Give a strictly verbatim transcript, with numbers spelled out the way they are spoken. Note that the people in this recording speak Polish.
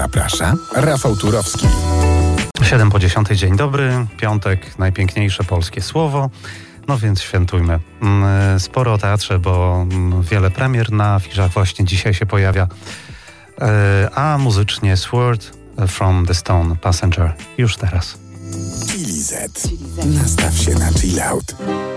Zaprasza Rafał Turowski. siedem po dziesiątej, dzień dobry, piątek, najpiękniejsze polskie słowo, no więc świętujmy. Sporo o teatrze, bo wiele premier na afiszach właśnie dzisiaj się pojawia, a muzycznie Sword from the Stone Passenger już teraz. Chili Z. Nastaw się na chill out.